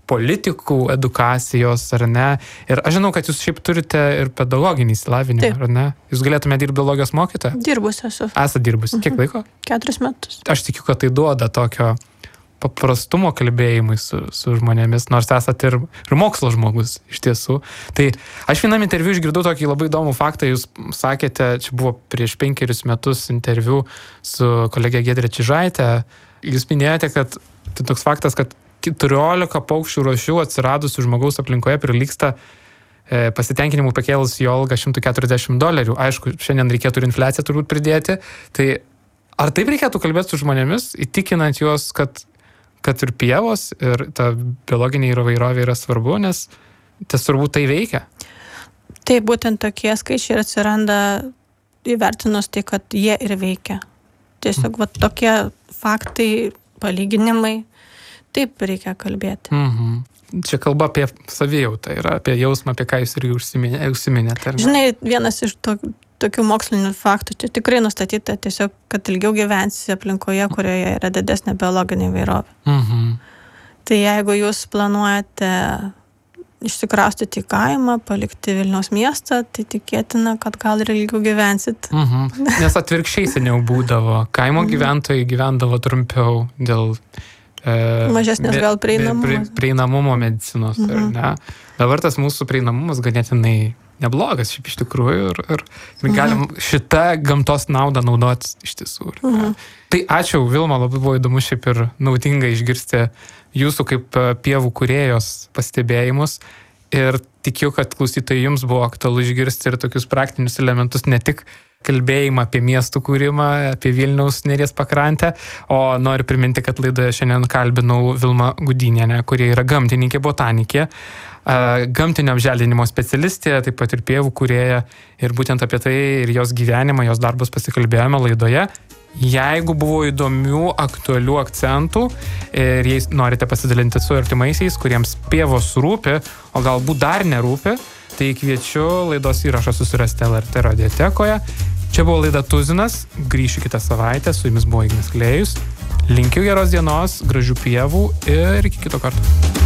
politikų edukacijos, ar ne? Ir aš žinau, kad jūs šiaip turite ir pedagoginį įsilavinimą, ar ne? Jūs galėtume dirbti biologijos mokytoją? Dirbus esu. Esate dirbus. Kiek laiko? 4 metus. Aš tikiu, kad tai duoda tokio paprastumo kalbėjimui su žmonėmis, nors esate ir mokslo žmogus iš tiesų. Tai aš vienam interviu išgirdau tokį labai įdomų faktą, jūs sakėte, čia buvo prieš 5 metus interviu su kolegė Giedrė Čižaitė, jūs minėjote, kad tai toks faktas, kad 14 paukščių rūšių atsiradusių žmogaus aplinkoje prilygsta pasitenkinimu pakėlus jo algą $140. Aišku, šiandien reikėtų ir infliaciją turbūt pridėti. Tai ar taip reikėtų kalbėti su žmonėmis, įtikinant juos, kad ir pievos, ir ta biologinė įvairovė yra svarbu, nes tas turbūt tai veikia? Tai būtent tokie skaičiai ir atsiranda įvertinus tai, kad jie ir veikia. Tiesiog tokie faktai, palyginimai, taip reikia kalbėti. Čia kalba apie savijautą, yra apie jausmą, apie ką jūs irgi užsiminėte. Žinai, vienas iš tokių mokslinių faktų, čia tikrai nustatyta tiesiog, kad ilgiau gyvensi aplinkoje, kurioje yra didesnė biologinė įvairovė. Tai jeigu jūs planuojate išsikraustyti į kaimą, palikti Vilniaus miestą, tai tikėtina, kad gal ir ilgiau gyvensit. Nes atvirkščiai seniau būdavo. Kaimo gyventojai gyvendavo trumpiau dėl mažesnės gal prieinamumo medicinos. Ar ne? Dabar tas mūsų prieinamumas ganėtinai neblogas šiaip iš tikrųjų ir galim šitą gamtos naudą naudotis iš tiesų. Tai ačiū, Vilma, labai buvo įdomu šiaip ir naudinga išgirsti jūsų kaip pievų kūrėjos pastebėjimus ir tikiu, kad klausytojai jums buvo aktualu išgirsti ir tokius praktinius elementus, ne tik kalbėjimą apie miestų kūrimą, apie Vilniaus Neries pakrantę, o noriu priminti, kad laidoje šiandien kalbinau Vilmą Gudynienę, kuri yra gamtininkė, botanikė, gamtinio apželdinimo specialistė, taip pat ir pievų kūrėja, ir būtent apie tai ir jos gyvenimą, jos darbus pasikalbėjome laidoje. Jeigu buvo įdomių, aktualių akcentų ir jei norite pasidalinti su artimaisiais, kuriems pievos rūpi, o galbūt dar nerūpi, tai kviečiu laidos įrašą susirasti LRT radiotekoje. Čia buvo laida Tuzinas, grįšiu kitą savaitę, su jumis buvo Ignas Klėjus. Linkiu geros dienos, gražių pievų ir iki kito karto.